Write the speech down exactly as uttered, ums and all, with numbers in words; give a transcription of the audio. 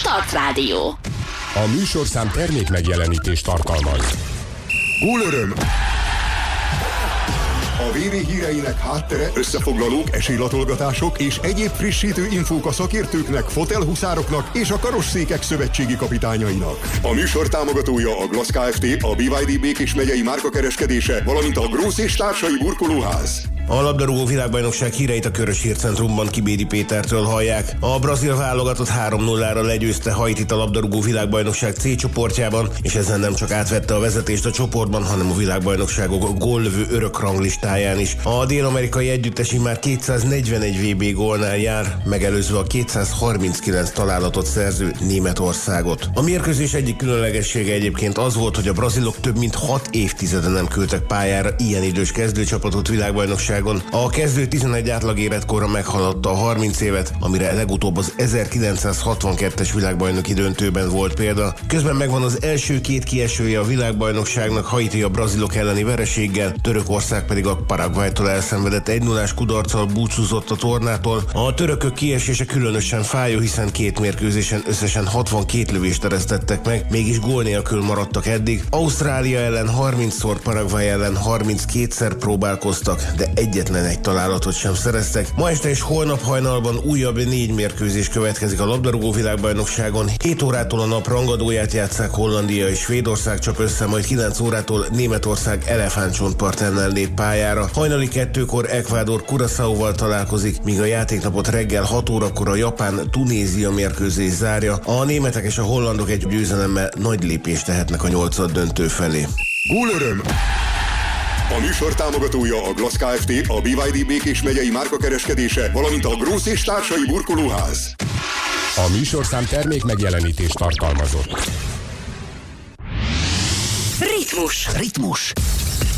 Start Rádió. A műsorszám termék megjelenítést tartalmaz. Gólöröm! A vé vé híreinek háttere, összefoglalók, esélylatolgatások és egyéb frissítő infók a szakértőknek, fotelhuszároknak és a karosszékek szövetségi kapitányainak. A műsor támogatója a Glass Kft., a bé vé dé Békés megyei márkakereskedése, valamint a Grósz és társai burkolóház. A labdarúgó világbajnokság híreit a Körös Hírcentrumban Kibédi Pétertől hallják. A brazil válogatott három nullára legyőzte Haitit a labdarúgó világbajnokság C csoportjában, és ezzel nem csak átvette a vezetést a csoportban, hanem a világbajnokságok góllövő örök ranglistáján is. A dél-amerikai együttesi már kétszáznegyvenegy vé bé gólnál jár, megelőzve a kétszázharminckilenc találatot szerző Németországot. A mérkőzés egyik különlegessége egyébként az volt, hogy a brazilok több mint hat évtizede nem küldtek pályára ilyen idős kezdőcsapatot világbajnokság. A kezdő tizenegy átlag életkorra meghaladta a harminc évet, amire legutóbb az ezerkilencszázhatvankettes világbajnoki döntőben volt példa. Közben megvan az első két kiesője a világbajnokságnak, Haiti a brazilok elleni vereséggel, Törökország pedig a Paraguaytól elszenvedett egy nullás kudarccal búcsúzott a tornától. A törökök kiesése különösen fájó, hiszen két mérkőzésen összesen hatvankét lövést eresztettek meg, mégis gól nélkül maradtak eddig. Ausztrália ellen harmincszor, Paraguay ellen harminckétszer próbálkoztak, de egyetlen egy találatot sem szereztek. Ma este és holnap hajnalban újabb négy mérkőzés következik a labdarúgó világbajnokságon. hét órától a nap rangadóját játsszák, Hollandia és Svédország csap össze, majd kilenc órától Németország elefántcsontpart ellen lép pályára. Hajnali kettőkor Ecuador Curaçaóval találkozik, míg a játéknapot reggel hat órakor a Japán-Tunézia mérkőzés zárja. A németek és a hollandok egy győzelemmel nagy lépést tehetnek a nyolcad döntő felé. Gólöröm! A műsor támogatója a Glass Kft., a bé vé dé Békés megyei márkakereskedése, valamint a Grósz és társai burkolóház. A műsorszám termék megjelenítést tartalmazott. Ritmus. Ritmus.